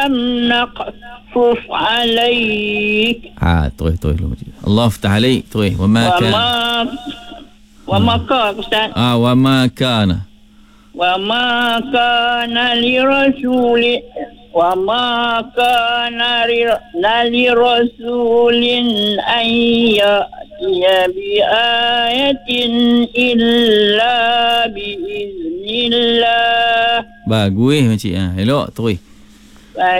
نقصص عليك. Terus dulu. Allah فتح عليك. Terus. وما كان. وما كان Ustaz. وما كان. وما كان لرسول أن يأتي بآية إلا بإذن الله. Bagus makcik. Elok terus.